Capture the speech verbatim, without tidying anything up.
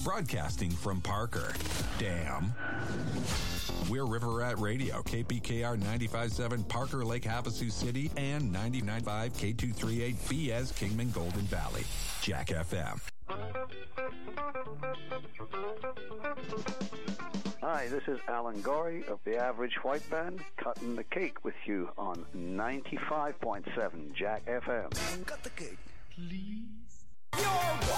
Broadcasting from Parker. Damn. We're River Rat Radio, K P K R ninety-five point seven Parker Lake Havasu City and ninety-nine point five K two thirty-eight B S Kingman Golden Valley. Jack F M. Hi, this is Alan Gorey of the Average White Band, cutting the cake with you on ninety-five point seven Jack F M. Cut the cake, please.